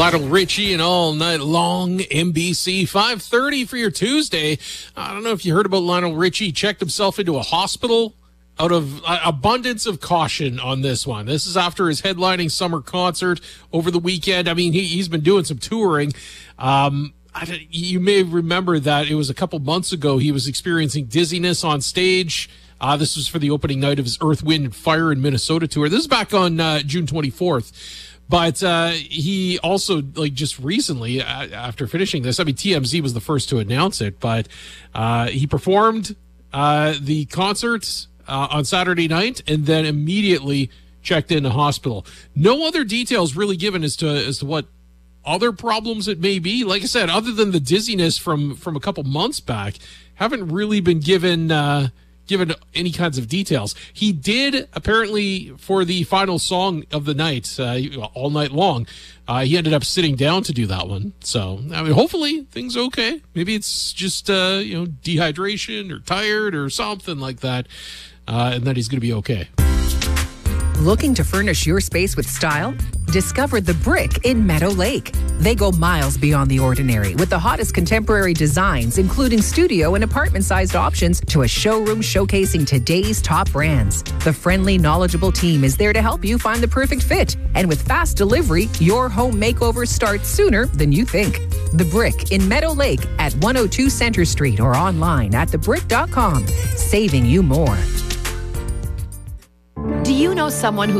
Lionel Richie and All Night Long, NBC 5:30 for your Tuesday. I don't know if you heard about Lionel Richie. Checked himself into a hospital out of abundance of caution on this one. This is after his headlining summer concert over the weekend. I mean, he's been doing some touring. You may remember that it was a couple months ago he was experiencing dizziness on stage. This was for the opening night of his Earth, Wind, and Fire in Minnesota tour. This is back on June 24th. But he also, just recently, after finishing this, I mean, TMZ was the first to announce it, but he performed the concerts on Saturday night and then immediately checked in the hospital. No other details really given as to what other problems it may be. Like I said, other than the dizziness from a couple months back, haven't really been given any kinds of details. He did, apparently, for the final song of the night, All Night Long, he ended up sitting down to do that one. So, I mean, hopefully things are okay. Maybe it's just, dehydration or tired or something like that, and that he's going to be okay. Looking to furnish your space with style? Discover The Brick in Meadow Lake. They go miles beyond the ordinary with the hottest contemporary designs, including studio and apartment-sized options, to a showroom showcasing today's top brands. The friendly, knowledgeable team is there to help you find the perfect fit. And with fast delivery, your home makeover starts sooner than you think. The Brick in Meadow Lake at 102 Center Street or online at thebrick.com, saving you more. Do you know someone who